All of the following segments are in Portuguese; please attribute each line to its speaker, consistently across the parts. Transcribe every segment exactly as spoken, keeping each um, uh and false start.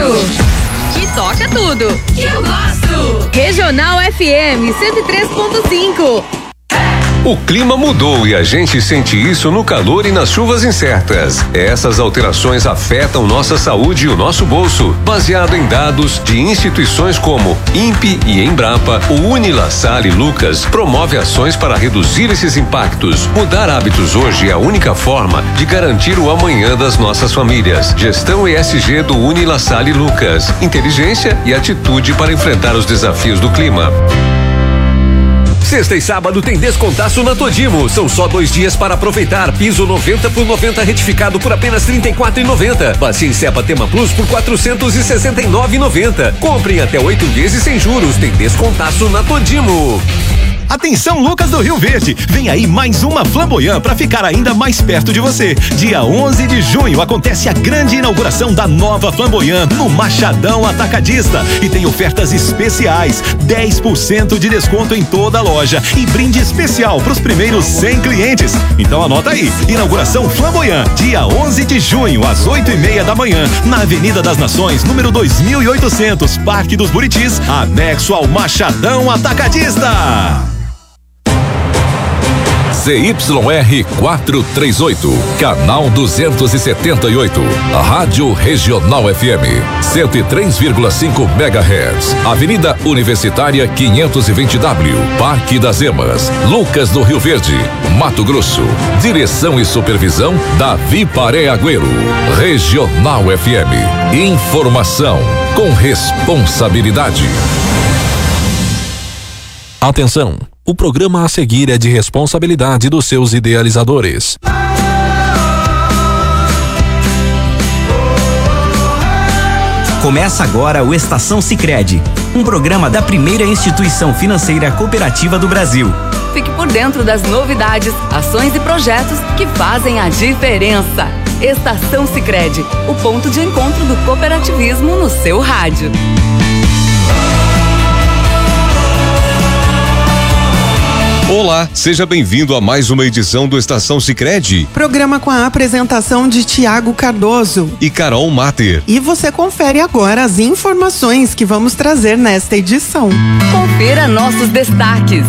Speaker 1: Que toca tudo.
Speaker 2: Que eu gosto.
Speaker 1: Regional F M cento e três ponto cinco.
Speaker 3: O clima mudou e a gente sente isso no calor e nas chuvas incertas. Essas alterações afetam nossa saúde e o nosso bolso. Baseado em dados de instituições como INPE e Embrapa, o UniLaSalle Lucas promove ações para reduzir esses impactos. Mudar hábitos hoje é a única forma de garantir o amanhã das nossas famílias. Gestão E S G do UniLaSalle Lucas. Inteligência e atitude para enfrentar os desafios do clima.
Speaker 4: Sexta e sábado tem descontaço na Todimo. São só dois dias para aproveitar. Piso noventa por noventa retificado por apenas trinta e quatro reais e noventa centavos. Bacia em Cepa Tema Plus por quatrocentos e sessenta e nove reais e noventa centavos. Comprem até oito vezes sem juros. Tem descontaço na Todimo.
Speaker 5: Atenção, Lucas do Rio Verde, vem aí mais uma Flamboyant para ficar ainda mais perto de você. Dia onze de junho acontece a grande inauguração da nova Flamboyant no Machadão Atacadista e tem ofertas especiais, dez por cento de desconto em toda a loja e brinde especial para os primeiros cem clientes. Então anota aí, inauguração Flamboyant, dia onze de junho às oito e meia da manhã, na Avenida das Nações, número dois mil e oitocentos, Parque dos Buritis, anexo ao Machadão Atacadista.
Speaker 6: Z Y R quatrocentos e trinta e oito, canal duzentos e setenta e oito, Rádio Regional F M, cento e três vírgula cinco megahertz, Avenida Universitária quinhentos e vinte W, Parque das Emas, Lucas do Rio Verde, Mato Grosso. Direção e supervisão Davi Paré Agüero. Regional F M, informação com responsabilidade.
Speaker 7: Atenção! O programa a seguir é de responsabilidade dos seus idealizadores.
Speaker 8: Começa agora o Estação Sicredi, um programa da primeira instituição financeira cooperativa do Brasil.
Speaker 1: Fique por dentro das novidades, ações e projetos que fazem a diferença. Estação Sicredi, o ponto de encontro do cooperativismo no seu rádio.
Speaker 3: Olá, seja bem-vindo a mais uma edição do Estação Sicredi.
Speaker 9: Programa com a apresentação de Tiago Cardoso
Speaker 3: e Carol Mater.
Speaker 9: E você confere agora as informações que vamos trazer nesta edição.
Speaker 1: Confira nossos destaques.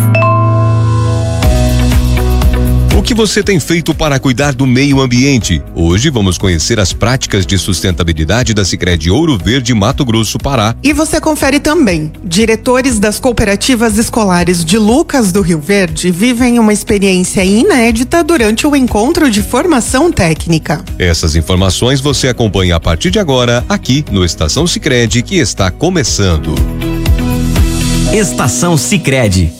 Speaker 3: O que você tem feito para cuidar do meio ambiente? Hoje vamos conhecer as práticas de sustentabilidade da Sicredi Ouro Verde, Mato Grosso, Pará.
Speaker 9: E você confere também. Diretores das cooperativas escolares de Lucas do Rio Verde vivem uma experiência inédita durante o encontro de formação técnica.
Speaker 3: Essas informações você acompanha a partir de agora aqui no Estação Sicredi, que está começando.
Speaker 8: Estação Sicredi.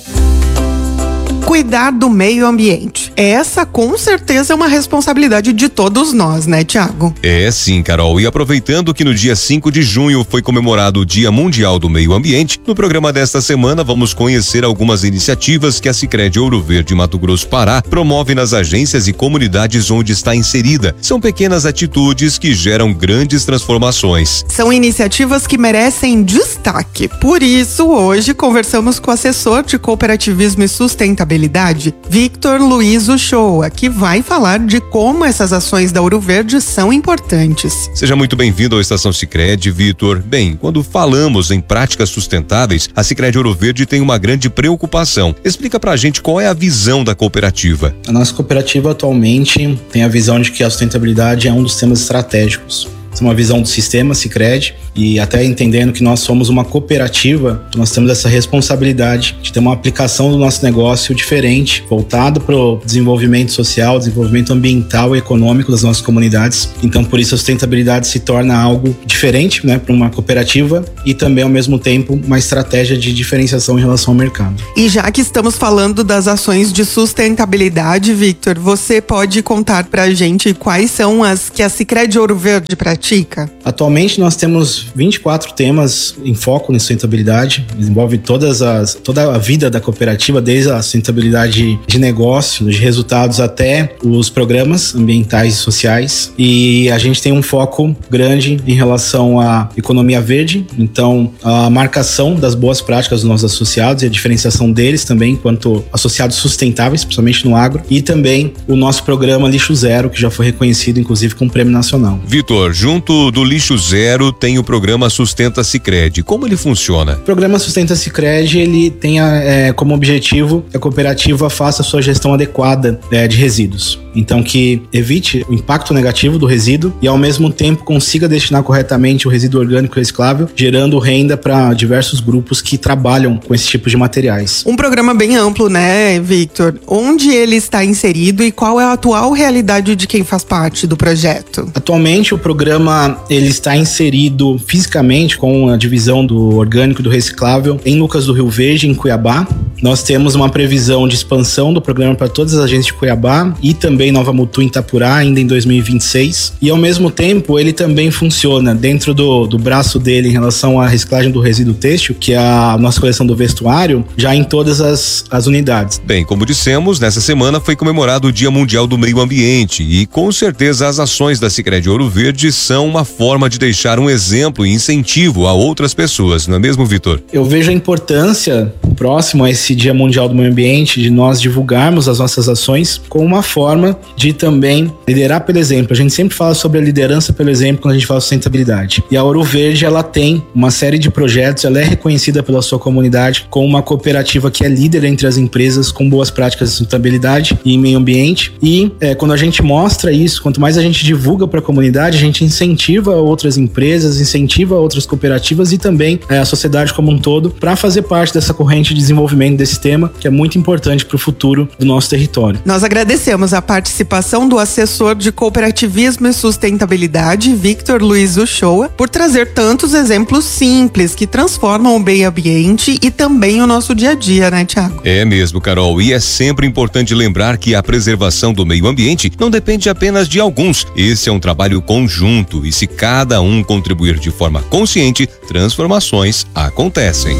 Speaker 9: Cuidar do meio ambiente. Essa, com certeza, é uma responsabilidade de todos nós, né, Tiago?
Speaker 3: É sim, Carol. E aproveitando que no dia cinco de junho foi comemorado o Dia Mundial do Meio Ambiente, no programa desta semana vamos conhecer algumas iniciativas que a Sicredi Ouro Verde, Mato Grosso, Pará promove nas agências e comunidades onde está inserida. São pequenas atitudes que geram grandes transformações.
Speaker 9: São iniciativas que merecem destaque. Por isso, hoje conversamos com o assessor de cooperativismo e sustentabilidade, Victor Luiz Uchoa, que vai falar de como essas ações da Ouro Verde são importantes.
Speaker 3: Seja muito bem-vindo ao Estação Sicredi, Victor. Bem, quando falamos em práticas sustentáveis, a Sicredi Ouro Verde tem uma grande preocupação. Explica pra gente qual é a visão da cooperativa.
Speaker 10: A nossa cooperativa atualmente tem a visão de que a sustentabilidade é um dos temas estratégicos. Essa é uma visão do sistema Sicredi e até entendendo que nós somos uma cooperativa, nós temos essa responsabilidade de ter uma aplicação do nosso negócio diferente, voltado para o desenvolvimento social, desenvolvimento ambiental e econômico das nossas comunidades. Então, por isso, a sustentabilidade se torna algo diferente, né, para uma cooperativa e também, ao mesmo tempo, uma estratégia de diferenciação em relação ao mercado.
Speaker 9: E já que estamos falando das ações de sustentabilidade, Victor, você pode contar para a gente quais são as que a Sicredi Ouro Verde pratica?
Speaker 10: Atualmente nós temos vinte e quatro temas em foco na sustentabilidade, envolve todas as, toda a vida da cooperativa, desde a sustentabilidade de negócio, de resultados, até os programas ambientais e sociais. E a gente tem um foco grande em relação à economia verde, então a marcação das boas práticas dos nossos associados e a diferenciação deles também enquanto associados sustentáveis, principalmente no agro, e também o nosso programa Lixo Zero, que já foi reconhecido inclusive com um prêmio nacional.
Speaker 3: Vitor, junto junto do Lixo Zero tem o programa Sustenta Sicredi. Como ele funciona?
Speaker 10: O programa Sustenta Sicredi, ele tem a, é, como objetivo que a cooperativa faça a sua gestão adequada é, de resíduos. Então, que evite o impacto negativo do resíduo e, ao mesmo tempo, consiga destinar corretamente o resíduo orgânico reciclável, gerando renda para diversos grupos que trabalham com esse tipo de materiais.
Speaker 9: Um programa bem amplo, né, Victor? Onde ele está inserido e qual é a atual realidade de quem faz parte do projeto?
Speaker 10: Atualmente, o programa ele está inserido fisicamente com a divisão do orgânico e do reciclável em Lucas do Rio Verde, em Cuiabá. Nós temos uma previsão de expansão do programa para todas as agências de Cuiabá e também Nova Mutum, Itapurá, ainda em dois mil e vinte e seis. E, ao mesmo tempo, ele também funciona dentro do, do braço dele em relação à reciclagem do resíduo têxtil, que é a nossa coleção do vestuário, já em todas as, as unidades.
Speaker 3: Bem, como dissemos, nessa semana foi comemorado o Dia Mundial do Meio Ambiente e, com certeza, as ações da Sicredi Ouro Verde são uma forma de deixar um exemplo e incentivo a outras pessoas, não é mesmo, Vitor?
Speaker 10: Eu vejo a importância, próximo a esse Dia Mundial do Meio Ambiente, de nós divulgarmos as nossas ações como uma forma de também liderar pelo exemplo. A gente sempre fala sobre a liderança pelo exemplo quando a gente fala sustentabilidade. E a Ouro Verde, ela tem uma série de projetos, ela é reconhecida pela sua comunidade como uma cooperativa que é líder entre as empresas com boas práticas de sustentabilidade e meio ambiente. E é, quando a gente mostra isso, quanto mais a gente divulga para a comunidade, a gente incentiva outras empresas, incentiva outras cooperativas e também é, a sociedade como um todo para fazer parte dessa corrente de desenvolvimento desse tema, que é muito importante para o futuro do nosso território.
Speaker 9: Nós agradecemos a participação do assessor de cooperativismo e sustentabilidade, Victor Luiz Uchoa, por trazer tantos exemplos simples que transformam o meio ambiente e também o nosso dia a dia, né, Thiago?
Speaker 3: É mesmo, Carol, e é sempre importante lembrar que a preservação do meio ambiente não depende apenas de alguns. Esse é um trabalho conjunto e, se cada um contribuir de forma consciente, transformações acontecem.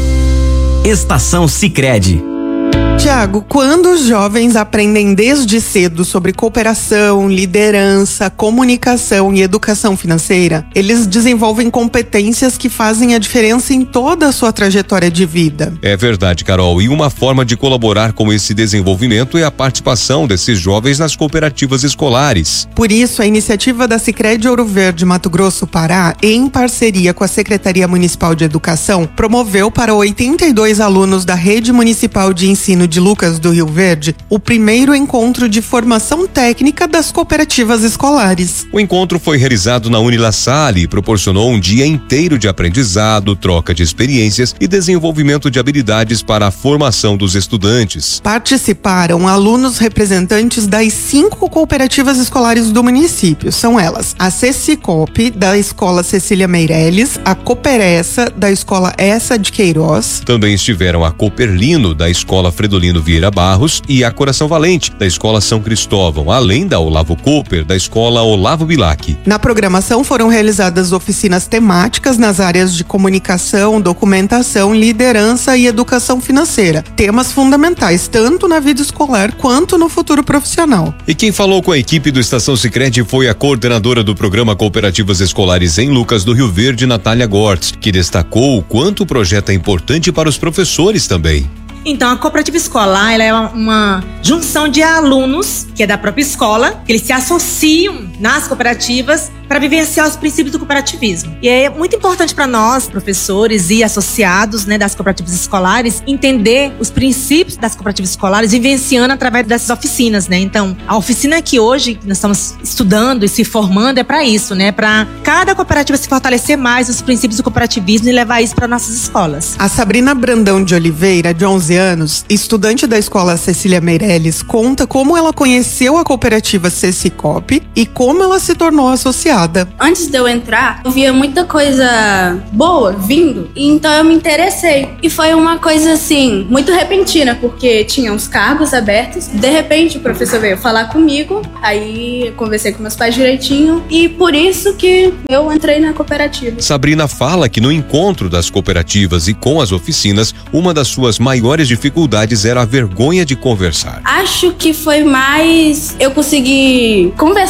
Speaker 8: Estação Sicredi.
Speaker 9: Tiago, quando os jovens aprendem desde cedo sobre cooperação, liderança, comunicação e educação financeira, eles desenvolvem competências que fazem a diferença em toda a sua trajetória de vida.
Speaker 3: É verdade, Carol, e uma forma de colaborar com esse desenvolvimento é a participação desses jovens nas cooperativas escolares.
Speaker 9: Por isso, a iniciativa da Sicredi Ouro Verde Mato Grosso, Pará, em parceria com a Secretaria Municipal de Educação, promoveu para oitenta e dois alunos da Rede Municipal de Ensino de Lucas do Rio Verde o primeiro encontro de formação técnica das cooperativas escolares.
Speaker 3: O encontro foi realizado na Unila Salle e proporcionou um dia inteiro de aprendizado, troca de experiências e desenvolvimento de habilidades para a formação dos estudantes.
Speaker 9: Participaram alunos representantes das cinco cooperativas escolares do município. São elas: a Cecicop, da Escola Cecília Meirelles, a Cooperessa, da Escola Essa de Queiroz.
Speaker 3: Também estiveram a Cooperlino, da Escola Fredolino Vieira Barros, e a Coração Valente, da Escola São Cristóvão, além da Olavo Cooper, da Escola Olavo Bilac.
Speaker 9: Na programação foram realizadas oficinas temáticas nas áreas de comunicação, documentação, liderança e educação financeira, temas fundamentais tanto na vida escolar quanto no futuro profissional.
Speaker 3: E quem falou com a equipe do Estação Sicredi foi a coordenadora do programa Cooperativas Escolares em Lucas do Rio Verde, Natália Gortz, que destacou o quanto o projeto é importante para os professores também.
Speaker 2: Então, a cooperativa escolar, ela é uma, uma junção de alunos, que é da própria escola, que eles se associam nas cooperativas para vivenciar os princípios do cooperativismo. E é muito importante para nós, professores e associados, né, das cooperativas escolares, entender os princípios das cooperativas escolares, vivenciando através dessas oficinas, né? Então, a oficina que hoje nós estamos estudando e se formando é para isso, né? Para cada cooperativa se fortalecer mais os princípios do cooperativismo e levar isso para nossas escolas.
Speaker 9: A Sabrina Brandão de Oliveira, de onze anos, estudante da Escola Cecília Meirelles, conta como ela conheceu a cooperativa Cecicop e como ela se tornou associada.
Speaker 11: Antes de eu entrar, eu via muita coisa boa vindo, então eu me interessei. E foi uma coisa assim, muito repentina, porque tinha uns cargos abertos. De repente o professor veio falar comigo, aí eu conversei com meus pais direitinho e por isso que eu entrei na cooperativa.
Speaker 3: Sabrina fala que no encontro das cooperativas e com as oficinas, uma das suas maiores dificuldades era a vergonha de conversar.
Speaker 11: Acho que foi mais eu conseguir conversar, né,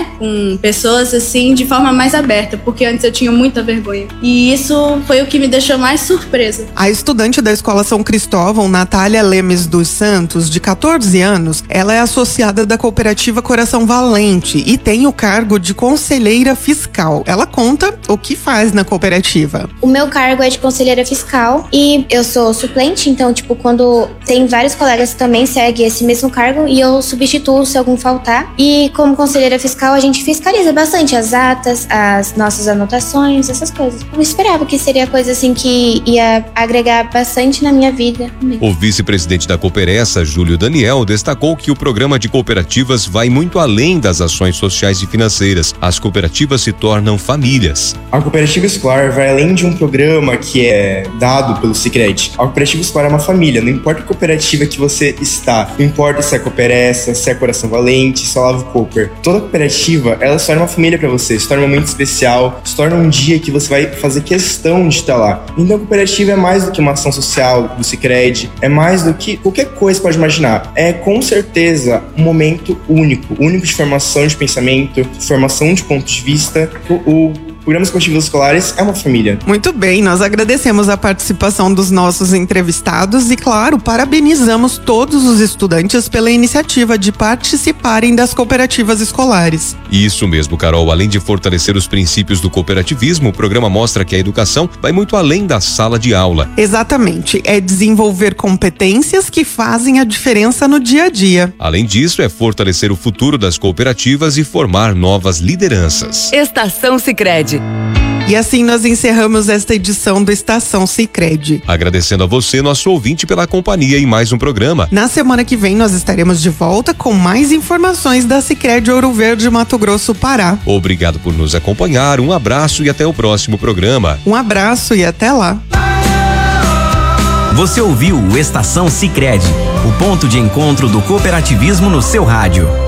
Speaker 11: né, com pessoas assim de forma mais aberta, porque antes eu tinha muita vergonha. E isso foi o que me deixou mais surpresa.
Speaker 9: A estudante da Escola São Cristóvão, Natália Lemes dos Santos, de catorze anos, ela é associada da cooperativa Coração Valente e tem o cargo de conselheira fiscal. Ela conta o que faz na cooperativa.
Speaker 12: O meu cargo é de conselheira fiscal e eu sou suplente, então, tipo, quando tem vários colegas que também seguem esse mesmo cargo e eu substituo se algum faltar. E como conselheira fiscal, a gente fiscaliza bastante as atas, as nossas anotações, essas coisas. Eu esperava que seria coisa assim que ia agregar bastante na minha vida.
Speaker 13: O vice-presidente da Cooperessa, Júlio Daniel, destacou que o programa de cooperativas vai muito além das ações sociais e financeiras. As cooperativas se tornam famílias.
Speaker 14: A cooperativa escolar vai além de um programa que é dado pelo Sicredi. A cooperativa escolar é uma família, não importa a cooperativa que você está, não importa se é Cooperessa, se é Coração Valente, se é Olavo Cooper. Toda cooperativa, ela se torna uma família para você, se torna um momento especial, se torna um dia que você vai fazer questão de estar lá. Então a cooperativa é mais do que uma ação social do Sicredi, é mais do que qualquer coisa que você pode imaginar. É com certeza um momento único, único de formação de pensamento, formação de ponto de vista. O, o Programas Cooperativos Escolares é uma família.
Speaker 9: Muito bem, nós agradecemos a participação dos nossos entrevistados e, claro, parabenizamos todos os estudantes pela iniciativa de participarem das cooperativas escolares.
Speaker 13: Isso mesmo, Carol. Além de fortalecer os princípios do cooperativismo, o programa mostra que a educação vai muito além da sala de aula.
Speaker 9: Exatamente, é desenvolver competências que fazem a diferença no dia a dia.
Speaker 13: Além disso, é fortalecer o futuro das cooperativas e formar novas lideranças.
Speaker 1: Estação Sicredi.
Speaker 9: E assim nós encerramos esta edição do Estação Sicredi.
Speaker 13: Agradecendo a você, nosso ouvinte, pela companhia em mais um programa.
Speaker 9: Na semana que vem nós estaremos de volta com mais informações da Sicredi Ouro Verde, Mato Grosso, Pará.
Speaker 13: Obrigado por nos acompanhar, um abraço e até o próximo programa.
Speaker 9: Um abraço e até lá.
Speaker 8: Você ouviu o Estação Sicredi, o ponto de encontro do cooperativismo no seu rádio.